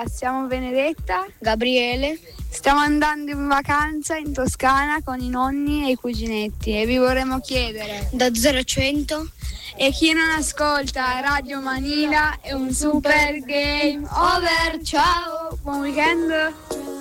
Buonasera, siamo Benedetta, Gabriele. Stiamo andando in vacanza in Toscana con i nonni e i cuginetti e vi vorremmo chiedere da 0 a 100. E chi non ascolta Radio Manila è un super game over. Ciao, buon weekend.